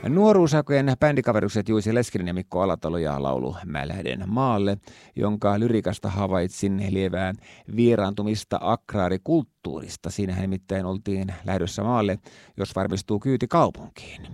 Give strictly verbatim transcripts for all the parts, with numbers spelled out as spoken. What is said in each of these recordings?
Nuoruusaikojen bändikaverukset Juice Leskinen ja Mikko Alatalo ja laulu Mä lähden maalle, jonka lyrikasta havaitsin lievää vieraantumista agraarikulttuurista. Siinähän nimittäin oltiin lähdössä maalle, jos varmistuu kyyti kaupunkiin.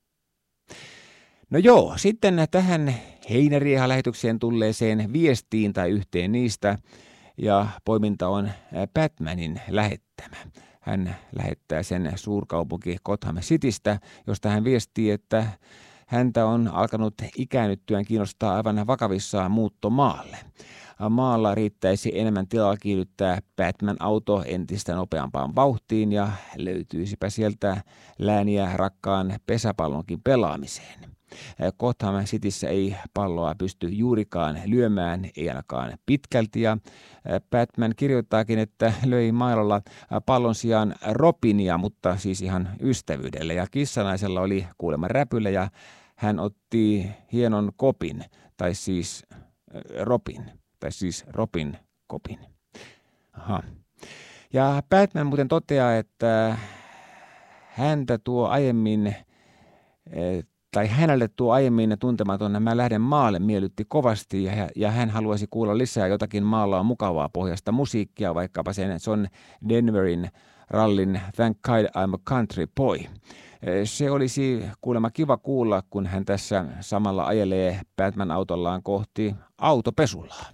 No joo, sitten tähän Heinärieha-lähetykseen tulleeseen viestiin tai yhteen niistä, ja poiminta on Batmanin lähettämä. Hän lähettää sen suurkaupunki Gotham Citystä, josta hän viestii, että häntä on alkanut ikäännyttyään kiinnostaa aivan vakavissaan muutto maalle. Maalla riittäisi enemmän tilaa kiihdyttää Batman-auto entistä nopeampaan vauhtiin ja löytyisipä sieltä lääniä rakkaan pesäpallonkin pelaamiseen. Gotham Cityssä ei palloa pysty juurikaan lyömään, ei ainakaan pitkälti, ja Batman kirjoittaakin, että löi mailalla pallon sijaan Robinia, mutta siis ihan ystävyydellä, ja kissanaisella oli kuulemma räpylä, ja hän otti hienon kopin, tai siis Robin, tai siis Robin kopin. Aha. Ja Batman muuten toteaa, että häntä tuo aiemmin tai hänelle tuo aiemmin tuntematon Mä lähden maalle miellytti kovasti, ja, ja hän haluaisi kuulla lisää jotakin maalla on mukavaa pohjasta musiikkia, vaikkapa sen John Denverin rallin Thank God I'm a Country Boy. Se olisi kuulemma kiva kuulla, kun hän tässä samalla ajelee Batman-autollaan kohti autopesulaa.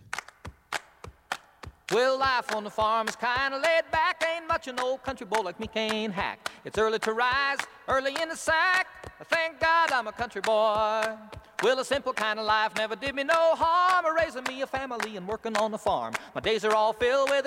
Well, life on the farm is kinda laid back. Ain't much an old country boy like me can't hack. It's early to rise, early in the sack. Thank God I'm a country boy. Well, a simple kind of life never did me no harm. Raising me a family and working on the farm. My days are all filled with